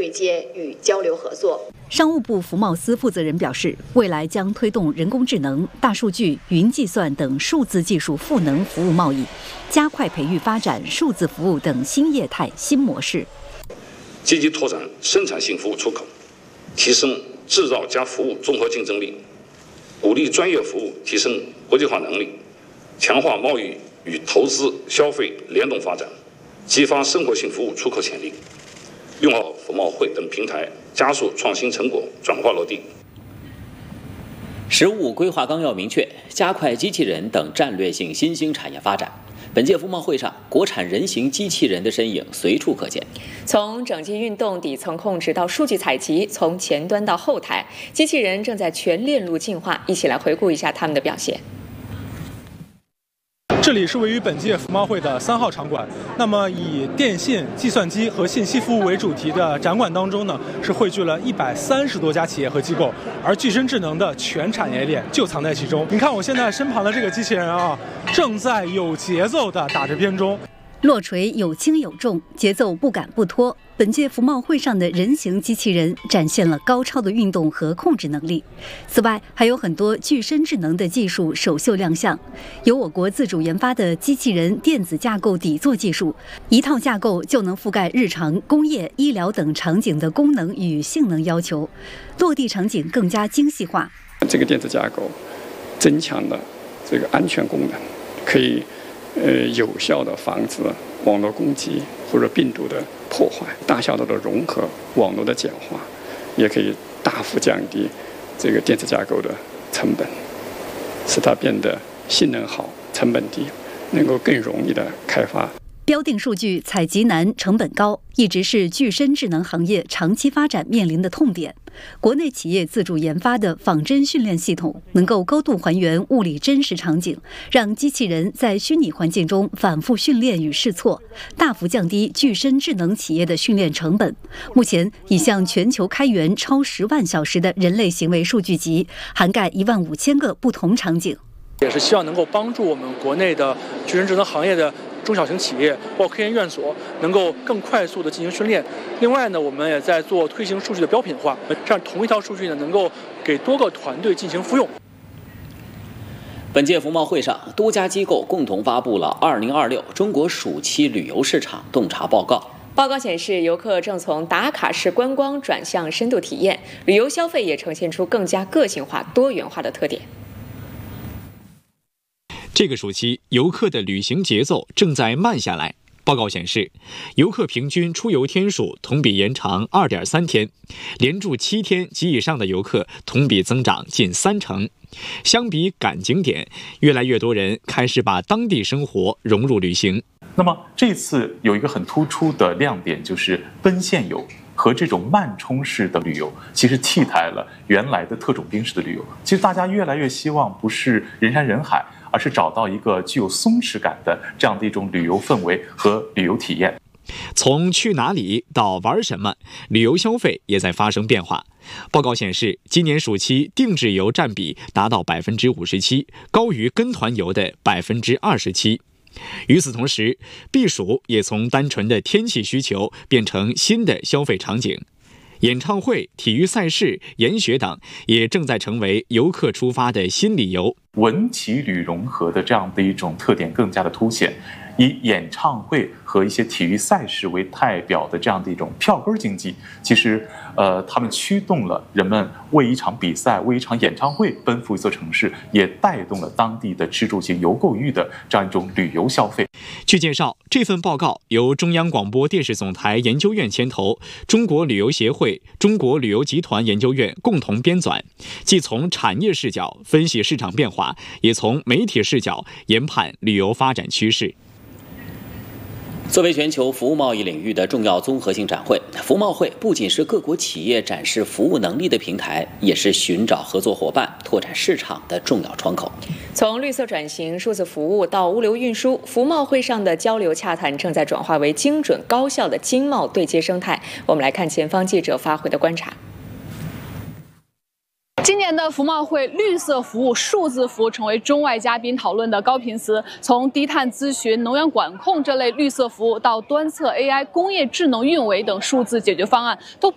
对接与交流合作。 商务部服贸司负责人表示，未来将推动人工智能、大数据、云计算等数字技术赋能服务贸易，加快培育发展数字服务等新业态新模式， 积极拓展生产性服务出口，提升制造加服务综合竞争力，鼓励专业服务提升国际化能力，强化贸易与投资消费联动发展，激发生活性服务出口潜力，用好服贸会等平台，加速创新成果转化落地。 “15规划纲要”明确，加快机器人等战略性新兴产业发展。本届服贸会上，国产人形机器人的身影随处可见。 从整机运动底层控制到数据采集，从前端到后台，机器人正在全链路进化。一起来回顾一下他们的表现。 这里是位于本届服贸会的3号场馆。那么，以电信、计算机和信息服务为主题的展馆当中呢，是汇聚了130多家企业和机构，而具身智能的全产业链就藏在其中。您看我现在身旁的这个机器人啊，正在有节奏地打着编钟。 落锤有轻有重，节奏不赶不拖。本届服贸会上的人形机器人展现了高超的运动和控制能力。此外，还有很多具身智能的技术首秀亮相，有我国自主研发的机器人电子架构底座技术，一套架构就能覆盖日常、工业、医疗等场景的功能与性能要求，落地场景更加精细化。 这个电子架构增强了这个安全功能，可以有效地防止网络攻击或者病毒的破坏，大小的融合，网络的简化，也可以大幅降低这个电子架构的成本，使它变得性能好、成本低，能够更容易的开发。 标定数据采集难、成本高，一直是具身智能行业长期发展面临的痛点。国内企业自主研发的仿真训练系统，能够高度还原物理真实场景，让机器人在虚拟环境中反复训练与试错，大幅降低具身智能企业的训练成本。目前已向全球开源超10万小时的人类行为数据集，涵盖15000个不同场景。 也是希望能够帮助我们国内的具身智能行业的中小型企业，包括科研院所，能够更快速的进行训练。另外呢，我们也在做推行数据的标品化，这样同一条数据呢，能够给多个团队进行复用。 本届服贸会上，多家机构共同发布了2026中国暑期旅游市场洞察报告。 报告显示，游客正从打卡式观光转向深度体验，旅游消费也呈现出更加个性化、多元化的特点。 这个暑期，游客的旅行节奏正在慢下来。报告显示，游客平均出游天数同比延长2.3天，连住7天及以上的游客同比增长近30%。相比赶景点，越来越多人开始把当地生活融入旅行。 那么这次有一个很突出的亮点，就是奔现游和这种慢冲式的旅游，其实替代了原来的特种兵式的旅游。其实大家越来越希望不是人山人海，而是找到一个具有松弛感的这样的一种旅游氛围和旅游体验。 从去哪里到玩什么，旅游消费也在发生变化。报告显示，今年暑期定制游占比达到57%，高于跟团游的27%。与此同时，避暑也从单纯的天气需求变成新的消费场景。演唱会、体育赛事、研学等也正在成为游客出发的新理由。 文企旅融合的这样的一种特点更加的凸显，以演唱会和一些体育赛事为代表的这样的一种票根经济，其实他们驱动了人们为一场比赛、为一场演唱会奔赴一座城市，也带动了当地的吃住行游购娱的这样一种旅游消费。 据介绍，这份报告由中央广播电视总台研究院牵头，中国旅游协会、中国旅游集团研究院共同编纂，既从产业视角分析市场变化，也从媒体视角研判旅游发展趋势。 作为全球服务贸易领域的重要综合性展会，服贸会不仅是各国企业展示服务能力的平台，也是寻找合作伙伴、拓展市场的重要窗口。 从绿色转型、数字服务到物流运输，服贸会上的交流洽谈正在转化为精准高效的经贸对接生态。我们来看前方记者发回的观察。 今年的服贸会，绿色服务、数字服务成为中外嘉宾讨论的高频词。从低碳咨询、能源管控这类绿色服务，到端测 AI、工业智能运维等数字解决方案，都